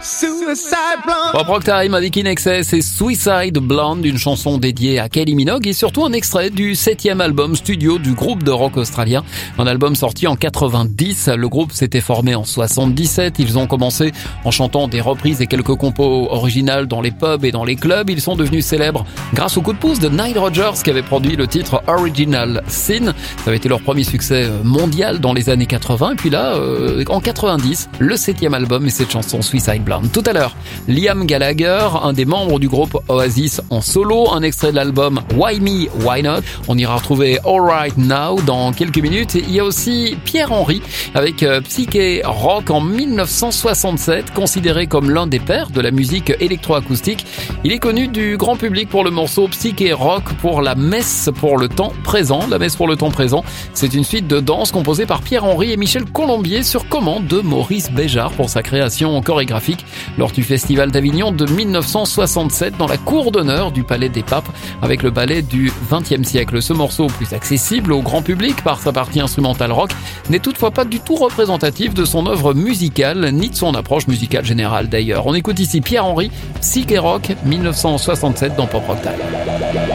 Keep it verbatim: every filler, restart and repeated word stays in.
Suicide Blonde. Pop Rock Time avec In Excess et Suicide Blonde, une chanson dédiée à Kylie Minogue et surtout un extrait du septième album studio du groupe de rock australien. Un album sorti en quatre-vingt-dix. Le groupe s'était formé en soixante-dix-sept. Ils ont commencé en chantant des reprises et quelques compos originales dans les pubs et dans les clubs. Ils sont devenus célèbres grâce au coup de pouce de Nile Rodgers qui avait produit le titre Original Sin. Ça avait été leur premier succès mondial dans les années quatre-vingts. Et puis là, euh, en quatre-vingt-dix, le septième album et cette chanson Suicide Blonde. Tout à l'heure, Liam Gallagher, un des membres du groupe Oasis en solo, un extrait de l'album Why Me, Why Not. On ira retrouver All Right Now dans quelques minutes. Et il y a aussi Pierre Henry avec euh, Psyché Rock en dix-neuf cent soixante-sept, considéré comme l'un des pères de la musique électroacoustique. Il est connu du grand public pour le morceau Psyché Rock pour la messe pour le temps présent. La messe pour le temps présent, c'est une suite de danse composée par Pierre Henry et Michel Colombier sur commande de Maurice Béjart pour sa création chorégraphique lors du Festival d'Avignon de dix-neuf cent soixante-sept dans la cour d'honneur du Palais des Papes avec le ballet du vingtième siècle. Ce morceau, plus accessible au grand public par sa partie instrumentale rock, n'est toutefois pas du tout représentatif de son œuvre musicale ni de son approche musicale générale d'ailleurs. On écoute ici Pierre Henry, Psyché Rock, dix-neuf cent soixante-sept dans Pop Rock Time.